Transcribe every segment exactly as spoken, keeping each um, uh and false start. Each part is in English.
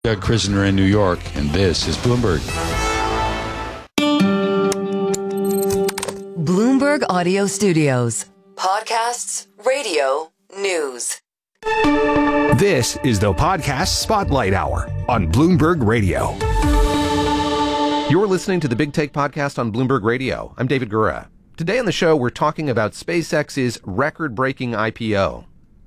Doug Krisner in New York, and this is Bloomberg. Bloomberg Audio Studios. Podcasts, radio, news. This is the Podcast Spotlight Hour on Bloomberg Radio. You're listening to the Big Take Podcast on Bloomberg Radio. I'm David Gura. Today on the show, we're talking about SpaceX's record-breaking I P O.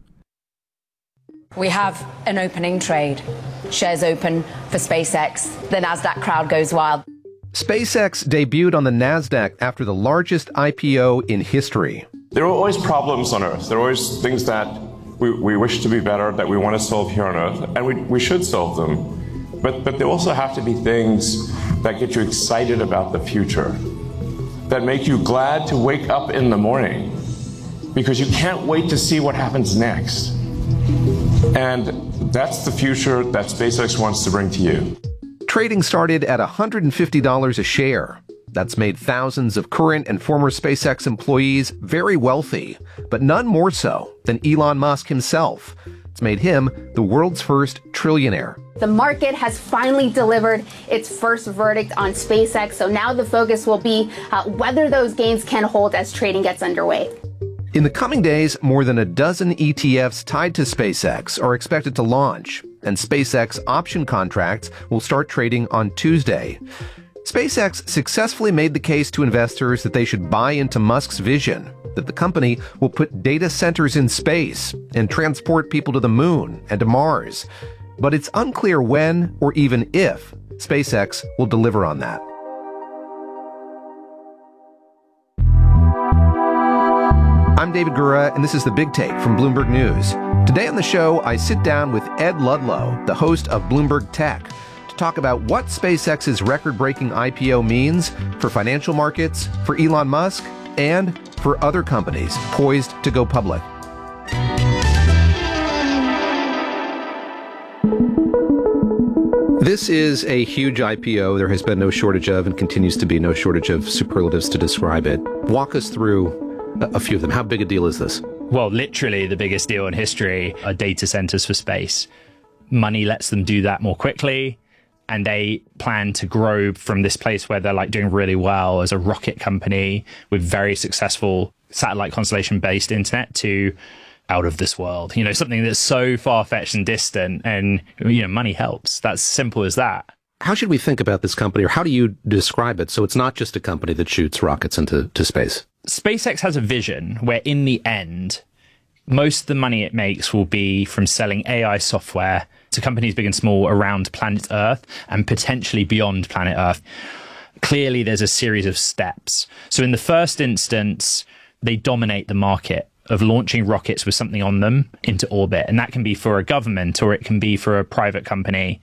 We have an opening trade. Shares open for SpaceX. The NASDAQ crowd goes wild. SpaceX debuted on the NASDAQ after the largest I P O in history. There are always problems on Earth. There are always things that we, we wish to be better, that we want to solve here on Earth, and we, we should solve them. But, but there also have to be things that get you excited about the future, that make you glad to wake up in the morning, because you can't wait to see what happens next. And that's the future that SpaceX wants to bring to you. Trading started at one hundred fifty dollars a share. That's made thousands of current and former SpaceX employees very wealthy, but none more so than Elon Musk himself. It's made him the world's first trillionaire. The market has finally delivered its first verdict on SpaceX, so now the focus will be uh, whether those gains can hold as trading gets underway. In the coming days, more than a dozen E T Fs tied to SpaceX are expected to launch, and SpaceX option contracts will start trading on Tuesday. SpaceX successfully made the case to investors that they should buy into Musk's vision, that the company will put data centers in space and transport people to the moon and to Mars. But it's unclear when or even if SpaceX will deliver on that. I'm David Gura, and this is The Big Take from Bloomberg News. Today on the show, I sit down with Ed Ludlow, the host of Bloomberg Tech, to talk about what SpaceX's record-breaking I P O means for financial markets, for Elon Musk, and for other companies poised to go public. This is a huge I P O there has been no shortage of and continues to be no shortage of superlatives to describe it. Walk us through a few of them. How big a deal is this? Well, literally the biggest deal in history are data centers for space. Money lets them do that more quickly, and they plan to grow from this place where they're like doing really well as a rocket company with very successful satellite constellation-based internet to out of this world. You know, something that's so far-fetched and distant, and, you know, money helps. That's simple as that. How should we think about this company, or how do you describe it so it's not just a company that shoots rockets into to space? SpaceX has a vision where in the end, most of the money it makes will be from selling A I software to companies big and small around planet Earth and potentially beyond planet Earth. Clearly, there's a series of steps. So in the first instance, they dominate the market of launching rockets with something on them into orbit. And that can be for a government or it can be for a private company.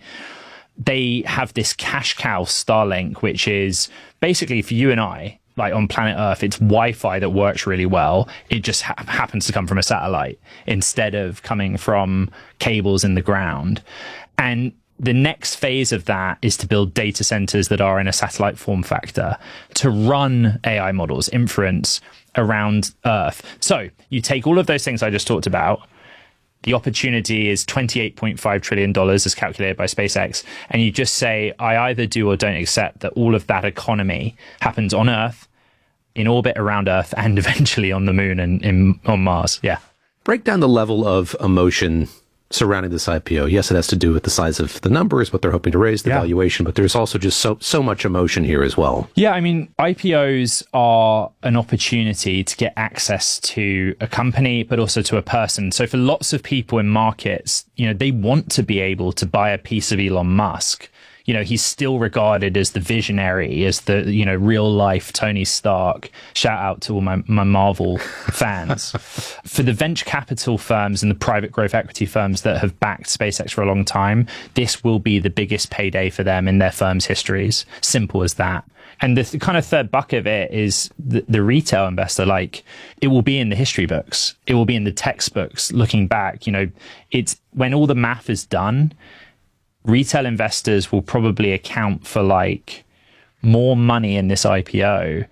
They have this cash cow, Starlink, which is basically for you and I, like on planet Earth, it's Wi-Fi that works really well. It just ha- happens to come from a satellite instead of coming from cables in the ground. And the next phase of that is to build data centers that are in a satellite form factor to run A I models, inference around Earth. So you take all of those things I just talked about. The opportunity is twenty-eight point five trillion dollars as calculated by SpaceX. And you just say, I either do or don't accept that all of that economy happens on Earth, in orbit around Earth, and eventually on the moon and in, on Mars. Yeah. Break down the level of emotion surrounding this I P O. Yes, it has to do with the size of the numbers, what they're hoping to raise, the yeah. valuation, but there's also just so so much emotion here as well. Yeah, I mean, I P Os are an opportunity to get access to a company, but also to a person. So for lots of people in markets, you know, they want to be able to buy a piece of Elon Musk. You know, he's still regarded as the visionary, as the, you know, real life Tony Stark. Shout out to all my, my Marvel fans. For the venture capital firms and the private growth equity firms that have backed SpaceX for a long time, this will be the biggest payday for them in their firm's histories. Simple as that. And the th- kind of third bucket of it is the, the retail investor. Like, it will be in the history books. It will be in the textbooks looking back. You know, it's when all the math is done, retail investors will probably account for like more money in this I P O